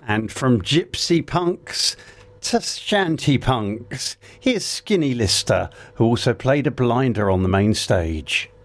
And from gypsy punks to shanty punks, here's Skinny Lister, who also played a blinder on the main stage.